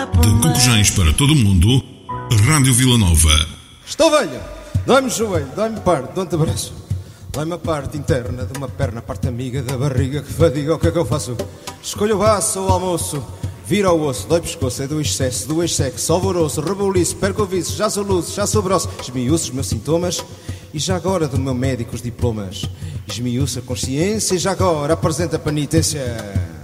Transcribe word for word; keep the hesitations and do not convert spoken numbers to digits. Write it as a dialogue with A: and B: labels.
A: De Cocujães para todo o mundo, Rádio Vila Nova.
B: Estou velho, dói-me o joelho, dói-me parte, dou-te abraço. Dói-me a parte interna de uma perna, a parte amiga da barriga que fadiga, o que é que eu faço? Escolho o baço ou o almoço, vira o osso, dói pescoço, é do excesso, do ex-sexo, alvoroço, reboliço, perco o vício, já sou luz, já sou brosso, esmiuço os meus sintomas e já agora do meu médico os diplomas. Esmiuço a consciência e já agora apresenta a penitência.